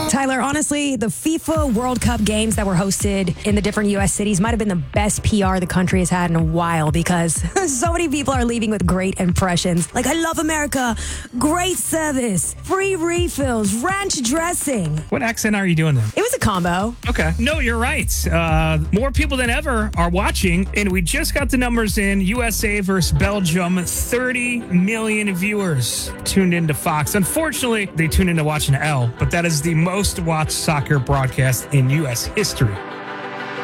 Tyler, honestly, the FIFA World Cup games that were hosted in the different U.S. cities might have been the best PR the country has had in a while because so many people are leaving with great impressions. Like, I love America, great service, free refills, ranch dressing. What accent are you doing then? It was a combo. Okay. No, you're right. More people than ever are watching, and we just got the numbers in. USA versus Belgium, 30 million viewers tuned into Fox. Unfortunately, they tuned into watching L, but that is the most watched soccer broadcast in U.S. history.